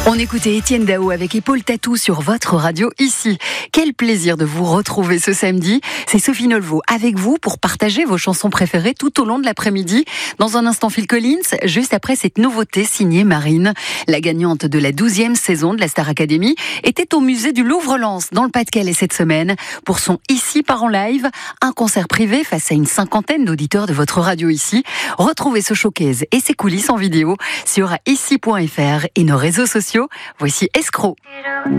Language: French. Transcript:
On écoutait Étienne Dao avec Épaule Tatou sur votre radio ici. Quel plaisir de vous retrouver ce samedi. C'est Sophie Nolvo avec vous pour partager vos chansons préférées tout au long de l'après-midi. Dans un instant, Phil Collins, juste après cette nouveauté signée Marine. La gagnante de la 12e saison de la Star Academy était au musée du Louvre-Lens dans le Pas-de-Calais cette semaine pour son Ici part en live, un concert privé face à une cinquantaine d'auditeurs de votre radio ici. Retrouvez ce showcase et ses coulisses en vidéo sur ici.fr et nos réseaux sociaux. Voici Escroc.